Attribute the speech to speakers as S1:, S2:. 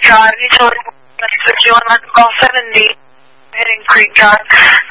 S1: Drive, utility 51 on call 70, hitting Creek Drive.